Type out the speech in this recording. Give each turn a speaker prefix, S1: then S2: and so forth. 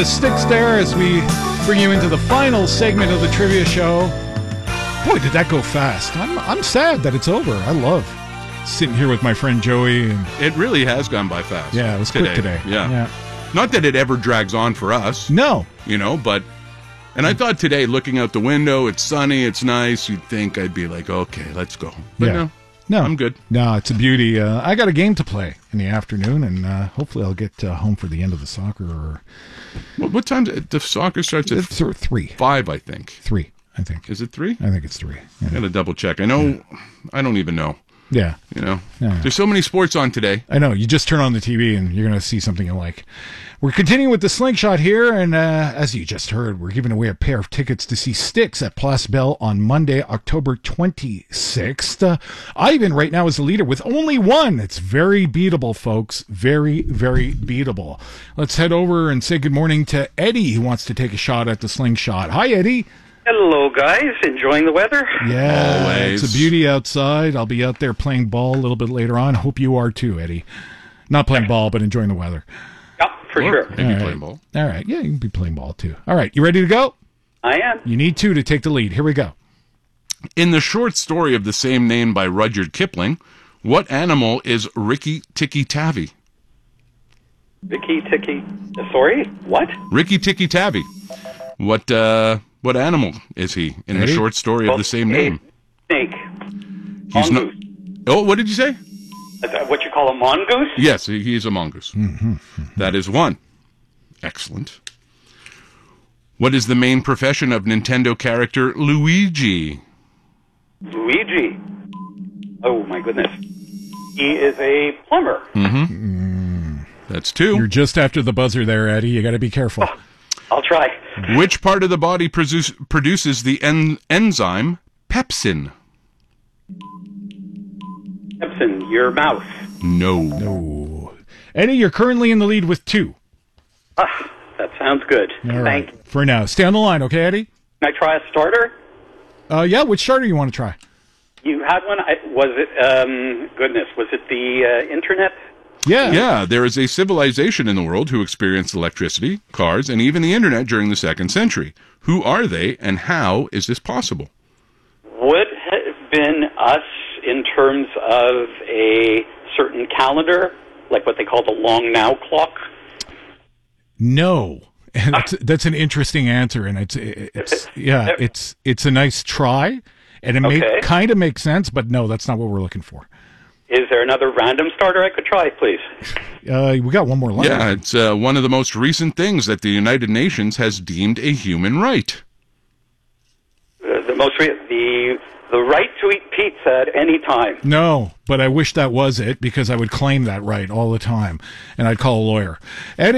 S1: the sticks there as we bring you into the final segment of the trivia show. Boy, did that go fast. I'm sad that it's over. I love sitting here with my friend Joey. And
S2: it really has gone by fast.
S1: Yeah, it was quick today.
S2: Yeah. Not that it ever drags on for us.
S1: No.
S2: But... And I thought today, looking out the window, it's sunny, it's nice, you'd think I'd be like, okay, let's go. But no, I'm good.
S1: No, it's a beauty. I got a game to play in the afternoon, and hopefully I'll get home for the end of the soccer.
S2: What time? The soccer starts at
S1: 3.
S2: 5, I think.
S1: 3, I think.
S2: Is it 3?
S1: I think it's 3. Yeah.
S2: I got to double check. I know. Yeah. I don't even know.
S1: Yeah.
S2: There's so many sports on today.
S1: I know. You just turn on the TV and you're going to see something you like. We're continuing with the Slingshot here, and as you just heard, we're giving away a pair of tickets to see Styx at Place Belle on Monday, October 26th. Ivan right now is the leader with only one. It's very beatable, folks. Very, very beatable. Let's head over and say good morning to Eddie, who wants to take a shot at the Slingshot. Hi, Eddie.
S3: Hello, guys. Enjoying the weather?
S1: Yeah,
S2: always.
S1: It's a beauty outside. I'll be out there playing ball a little bit later on. Hope you are too, Eddie. Not playing ball, but enjoying the weather.
S3: Yeah, for sure.
S2: Maybe playing ball.
S1: All right. Yeah, you can be playing ball too. All right. You ready to go?
S3: I am.
S1: You need 2 to take the lead. Here we go.
S2: In the short story of the same name by Rudyard Kipling, what animal is Rikki Tikki Tavi?
S3: Rikki Tikki. Sorry? What?
S2: Rikki Tikki Tavi. What animal is he in the short story of the same name?
S3: Snake.
S2: He's
S3: mongoose.
S2: Oh, what did you say?
S3: Is that what you call a mongoose?
S2: Yes, he is a mongoose. Mm-hmm. That is one. Excellent. What is the main profession of Nintendo character Luigi?
S3: Luigi. Oh, my goodness. He is a plumber.
S2: Mm-hmm. That's 2.
S1: You're just after the buzzer there, Eddie. You got to be careful.
S3: Oh, I'll try.
S2: Which part of the body produces the enzyme pepsin?
S3: Pepsin, your mouth.
S2: No.
S1: Eddie, you're currently in the lead with 2.
S3: That sounds good. Thank you.
S1: For now. Stay on the line, okay, Eddie?
S3: Can I try a starter?
S1: Yeah, which starter you want to try?
S3: You had one? Was it the internet?
S2: Yeah, there is a civilization in the world who experienced electricity, cars, and even the internet during the 2nd century. Who are they, and how is this possible?
S3: Would have been us in terms of a certain calendar, like what they call the long now clock.
S1: No. And that's an interesting answer, and it's a nice try, and it kind of makes sense, but no, that's not what we're looking for.
S3: Is there another random starter I could try, please?
S1: We got one more line.
S2: Yeah, it's one of the most recent things that the United Nations has deemed a human right.
S3: The right to eat pizza at any time.
S1: No, but I wish that was it, because I would claim that right all the time, and I'd call a lawyer. Eddie,